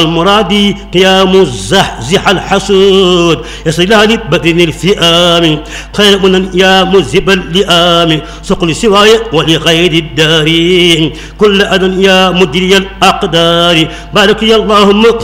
المرادي قيام الزحزح الحسود يصل بدن الفئام خير من يا مذهب اللئام سقل سواي ولغير الدارين كل أذى يا مدري الأقدار بارك يا اللهم